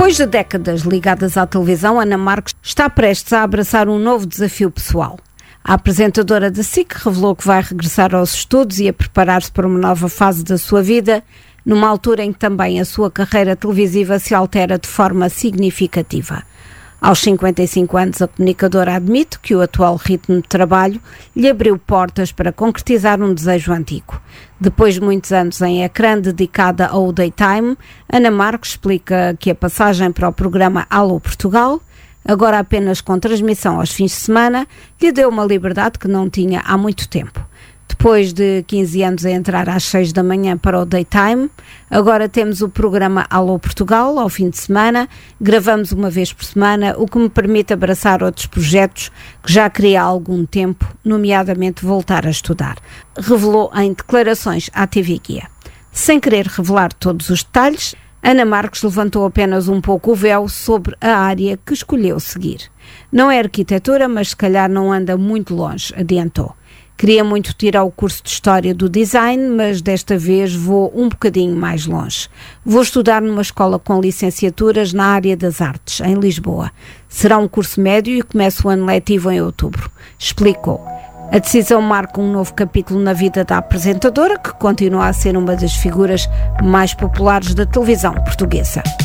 Depois de décadas ligadas à televisão, Ana Marques está prestes a abraçar um novo desafio pessoal. A apresentadora da SIC revelou que vai regressar aos estudos e a preparar-se para uma nova fase da sua vida, numa altura em que também a sua carreira televisiva se altera de forma significativa. Aos 55 anos, a comunicadora admite que o atual ritmo de trabalho lhe abriu portas para concretizar um desejo antigo. Depois de muitos anos em ecrã dedicada ao daytime, Ana Marques explica que a passagem para o programa Alô Portugal, agora apenas com transmissão aos fins de semana, lhe deu uma liberdade que não tinha há muito tempo. Depois de 15 anos a entrar às 6 da manhã para o daytime, agora temos o programa Alô Portugal ao fim de semana, gravamos uma vez por semana, o que me permite abraçar outros projetos que já queria há algum tempo, nomeadamente voltar a estudar, revelou em declarações à TV Guia. Sem querer revelar todos os detalhes, Ana Marques levantou apenas um pouco o véu sobre a área que escolheu seguir. Não é arquitetura, mas se calhar não anda muito longe, adiantou. Queria muito tirar o curso de História do Design, mas desta vez vou um bocadinho mais longe. Vou estudar numa escola com licenciaturas na área das artes, em Lisboa. Será um curso médio e começo o ano letivo em outubro, explicou. A decisão marca um novo capítulo na vida da apresentadora, que continua a ser uma das figuras mais populares da televisão portuguesa.